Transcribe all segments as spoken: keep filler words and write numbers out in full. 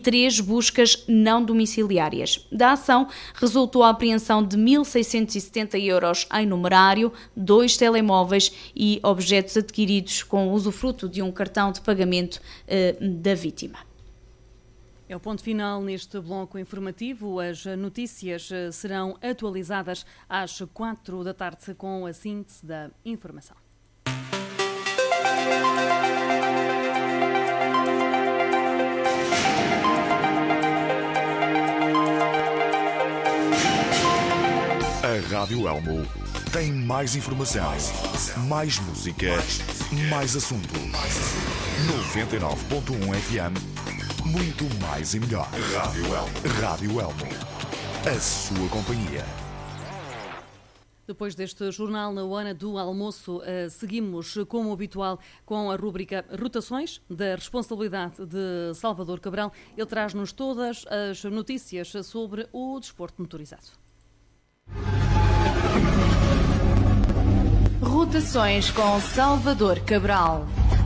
três buscas não domiciliárias. Da ação resultou a apreensão de mil seiscentos e setenta euros em numerário, dois telemóveis e objetos adquiridos com usufruto de um cartão de pagamento eh, da vítima. É o ponto final neste bloco informativo. As notícias serão atualizadas às quatro da tarde com a síntese da informação. A Rádio Elmo tem mais informação, mais música, mais assuntos. noventa e nove ponto um F M. Muito mais e melhor. Rádio Elmo. Rádio Elmo. A sua companhia. Depois deste jornal na hora do almoço, seguimos, como habitual, com a rúbrica Rotações, da responsabilidade de Salvador Cabral. Ele traz-nos todas as notícias sobre o desporto motorizado. Rotações com Salvador Cabral.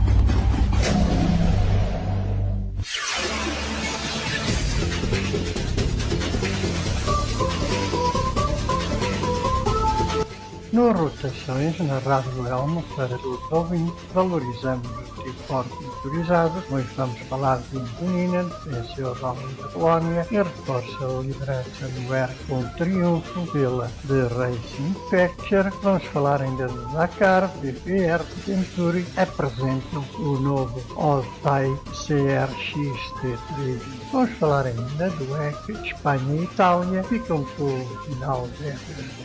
No Rotações, na Rádio Elmo, para todos os ouvintes, valorizamos o desporto motorizado. Hoje vamos falar de um Suninen, que venceu o Rally da Polónia e reforça a liderança no E R C com um triunfo pela The Racing Picture. Vamos falar ainda do Dakar, B P R, Century apresentam o novo Odyssey C R X T três. Vamos falar ainda do E C, Espanha e Itália ficam com o final desta.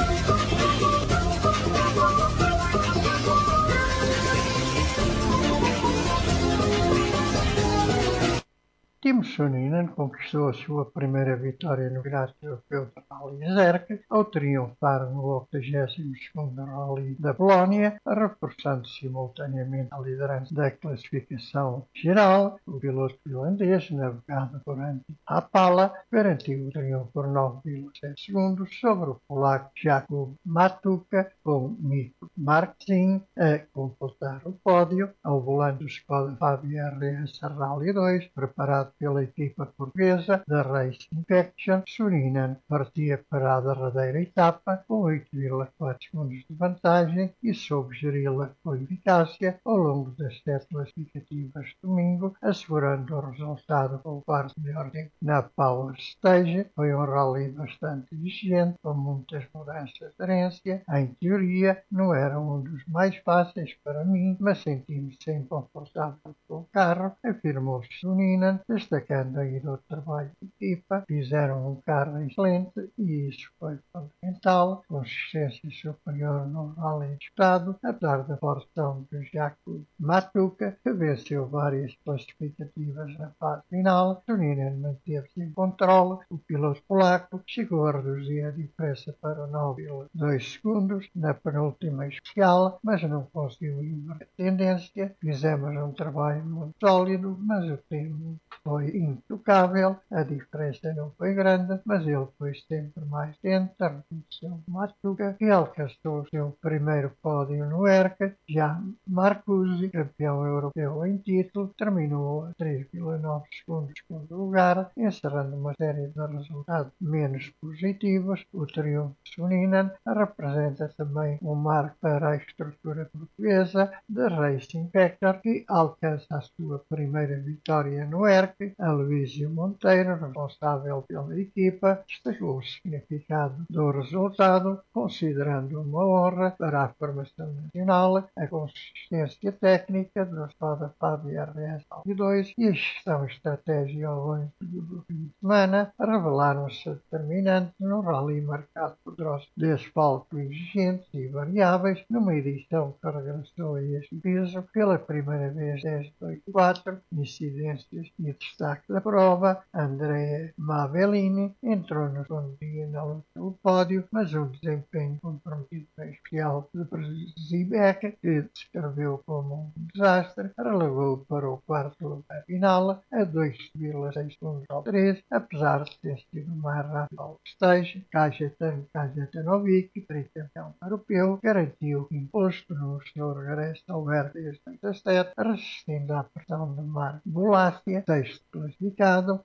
Timo Suninen conquistou a sua primeira vitória no Campeonato Europeu de Rally Zerk ao triunfar no octogésimo segundo Rally da Polónia, reforçando simultaneamente a liderança da classificação geral. O piloto finlandês, navegado por Antti Haapala, garantiu o triunfo por nove vírgula sete segundos sobre o polaco Jakub Matuka, com Mikko Martin a completar o pódio. Ao volante do Skoda Fabia R S Rally dois, preparado pela equipa portuguesa da Racing Faction, Suninen partia para a derradeira etapa com oito vírgula quatro segundos de vantagem e soube geri-la com eficácia ao longo das sete classificativas de domingo, assegurando o resultado com o quarto melhor tempo. Na Power Stage foi um rally bastante exigente, com muitas mudanças de aderência. Em teoria, não era um dos mais fáceis para mim, mas senti-me sempre confortável com o carro, afirmou Suninen, destacando ainda o trabalho de equipa. Fizeram um carro excelente e isso foi fundamental. Consistência superior no rally disputado, apesar da forção de Jakub Matuka, que venceu várias classificativas na fase final. Suninen manteve-se em controle. O piloto polaco chegou a reduzir a diferença para nove vírgula dois segundos na penúltima especial, mas não conseguiu inverter a tendência. Fizemos um trabalho muito sólido, mas o tempo foi intocável. A diferença não foi grande, mas ele foi sempre mais atento. A redução de Matuka, que alcançou o seu primeiro pódio no E R C. Já Marcuzzi, campeão europeu em título, terminou a três vírgula nove segundos em segundo lugar, encerrando uma série de resultados menos positivos. O triunfo de Suninen representa também um marco para a estrutura portuguesa da Racing Factor, que alcança a sua primeira vitória no E R C. Aloísio Monteiro, responsável pela equipa, destacou o significado do resultado, considerando uma honra para a formação nacional a consistência técnica do Skoda Fabia R S dois e a gestão estratégica ao longo do fim de semana revelaram-se determinantes no rally marcado por troços de asfalto exigentes e variáveis, numa edição que regressou a este piso pela primeira vez desde dois mil e quatro. Incidências e destaque da prova: Andrea Mavellini entrou no segundo dia na luta pelo pódio, mas um desempenho comprometido em especial de Zibeck, que descreveu como um desastre, relegou para o quarto lugar final a dois vírgula seis segundos ao três, apesar de ter sido mais rápido ao stage. Kajetan Kajetanovic, tricampeão europeu, garantiu imposto no seu regresso ao E R C desde oitenta e sete, resistindo à pressão de Mark Bolassia, sexto classificado.